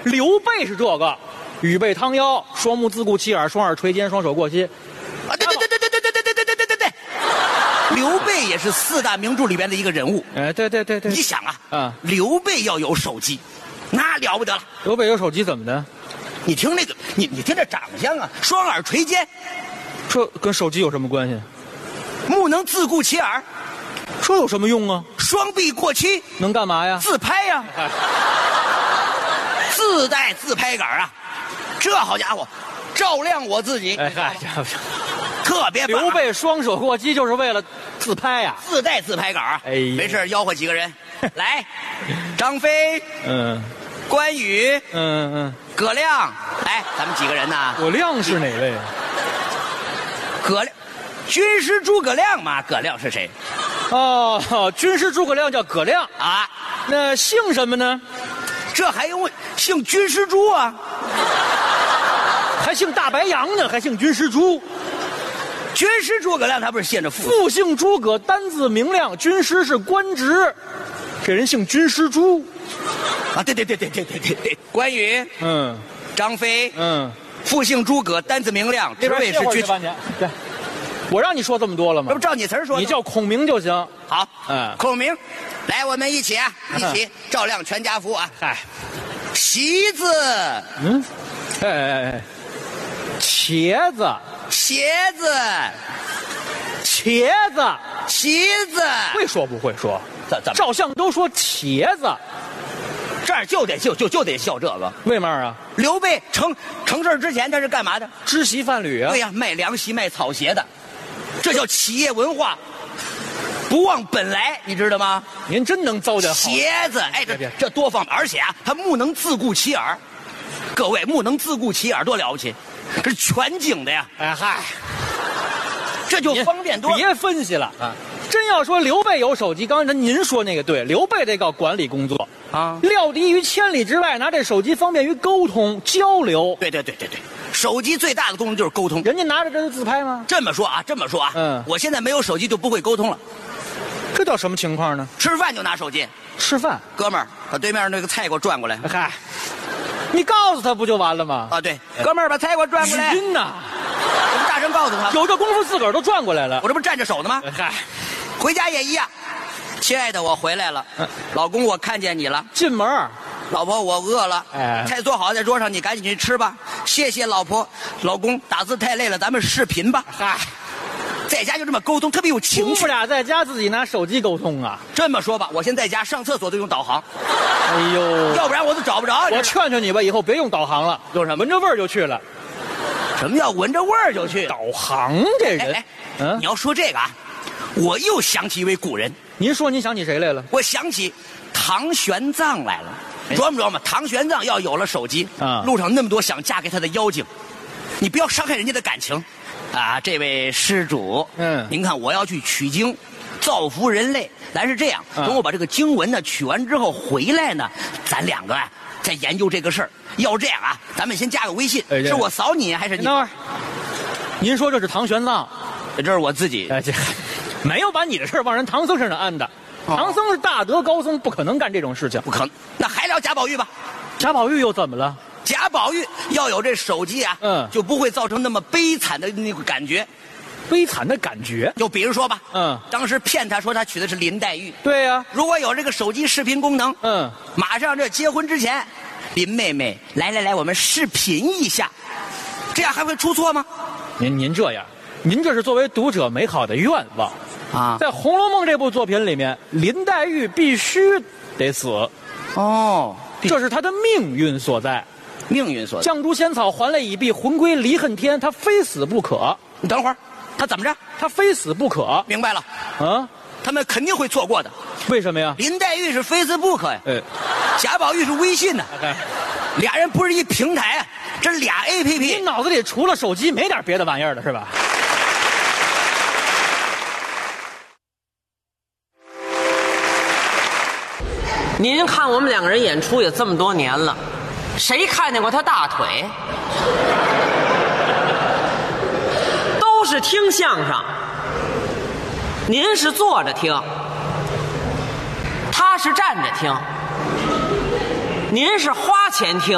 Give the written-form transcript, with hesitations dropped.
刘备是这个，羽背汤腰，双目自顾其耳，双耳垂肩，双手过膝。 啊，对，刘备也是4大名著里边的一个人物。 哎，对。 你想啊，刘备要有手机，那了不得了。 刘备有手机怎么的？ 你听那个，你听这长相啊，双耳垂肩， 这跟手机有什么关系？ 目能自顾其耳， 这有什么用啊？ 双臂过膝， 能干嘛呀？ 自拍呀，自带自拍杆啊，这好家伙，照亮我自己。 哎嗨， 特别棒。 刘备双手过膝就是为了自拍呀， 自带自拍杆啊。 哎呀， 没事吆喝几个人来，张飞，关羽，葛亮，来，咱们几个人呐。 葛亮是哪位？ 葛亮，军师诸葛亮嘛。葛亮是谁？ 哦，军师诸葛亮叫葛亮啊。 那姓什么呢？ 这还用问？姓军师诸啊。 还姓大白杨呢，还姓军师诸。 军师诸葛亮他不是现着父？ 父姓诸葛，单字明亮，军师是官职。这人姓军师诸。 啊，对，关羽，张飞，父姓诸葛，单字明亮，职位是军。 对，我让你说这么多了吗？ 这不照你词儿说的。 你叫孔明就行。 好，孔明，来，我们一起照亮全家福啊！ 嗨， 席子， 茄子，会说不会说？ 怎照相都说茄子， 这儿就得笑这个。 为嘛啊？ 刘备成事之前他是干嘛的？ 织席贩履啊。 对呀，卖凉席卖草鞋的，这叫企业文化，不忘本来，你知道吗？ 您真能糟践好鞋子，哎，这多方便，而且啊，他目能自顾其耳。各位，目能自顾其耳多了不起，这是全景的呀！ 哎嗨， 这就方便多了。 别分析了啊！真要说刘备有手机，刚才您说那个对，刘备得搞管理工作啊，料敌于千里之外，拿这手机方便于沟通交流。 对，手机最大的功能就是沟通。 人家拿着这就自拍吗？ 这么说啊，我现在没有手机就不会沟通了。 这叫什么情况呢？ 吃饭就拿手机。 吃饭， 哥们儿，把对面那个菜给我转过来。 嗨，你告诉他不就完了吗？ 啊，对，哥们儿把菜给我转过来。 晕呐！ 我们大声告诉他， 有这功夫自个儿都转过来了。 我这不站着手呢吗？ 嗨， 回家也一样。亲爱的，我回来了。老公，我看见你了。 进门。 老婆，我饿了。 哎， 菜做好在桌上，你赶紧去吃吧。谢谢老婆。老公，打字太累了，咱们视频吧。 嗨， 在家就这么沟通，特别有情趣。 夫妇俩在家自己拿手机沟通啊。 这么说吧，我现在家上厕所都用导航。 哎呦， 要不然我都找不着。 我劝劝你吧，以后别用导航了， 用什么？ 闻着味儿就去了。 什么叫闻着味儿就去？ 导航这人， 你要说这个啊，我又想起一位古人。 您说您想起谁来了？ 我想起唐玄奘来了。琢磨琢磨，唐玄奘要有了手机啊，路上那么多想嫁给他的妖精，你不要伤害人家的感情啊！这位施主，您看我要去取经，造福人类。咱是这样，等我把这个经文呢取完之后回来呢，咱两个啊再研究这个事儿。要这样啊，咱们先加个微信，是我扫你还是你？ 等会儿，您说这是唐玄奘， 这是我自己。 这没有把你的事儿往人唐僧身上安的。唐僧是大德高僧，不可能干这种事情。 不可能。那还聊贾宝玉吧？ 贾宝玉又怎么了？ 贾宝玉要有这手机啊，就不会造成那么悲惨的那个感觉。 悲惨的感觉？ 就比如说吧，当时骗他说他娶的是林黛玉。 对呀， 如果有这个手机视频功能，马上这结婚之前，林妹妹，来，我们视频一下，这样还会出错吗？ 您这样，您这是作为读者美好的愿望。啊，在《红楼梦》这部作品里面，林黛玉必须得死，这是她的命运所在。 命运所在。 绛珠仙草还泪已毕，魂归离恨天，她非死不可。 你等会儿，她怎么着？ 她非死不可。 明白了。 啊， 他们肯定会错过的。 为什么呀？ 林黛玉是非死不可呀。贾宝玉是微信呢。俩人不是一平台啊，这俩 APP。 你脑子里除了手机没点别的玩意儿了是吧？ 您看我们两个人演出也这么多年了，谁看见过他大腿？都是听相声，您是坐着听，他是站着听，您是花钱听。